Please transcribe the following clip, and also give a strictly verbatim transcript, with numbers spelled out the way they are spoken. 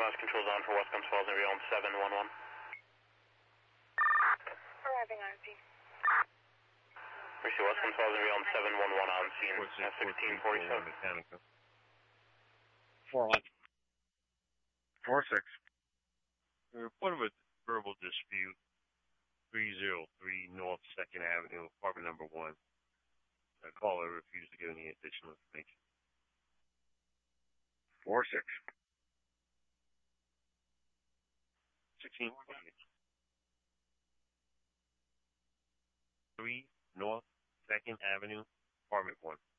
last controls on for Westcombe Falls and Realm seven one one. Arriving R P. Mercy, Westcombe Falls and Realm seven one one on scene at sixteen forty-seven. Four one. Four six. Report of a verbal dispute, three oh three North second Avenue, apartment number one. The caller refused to give any additional information. Four six. sixteen three North second Avenue, apartment one.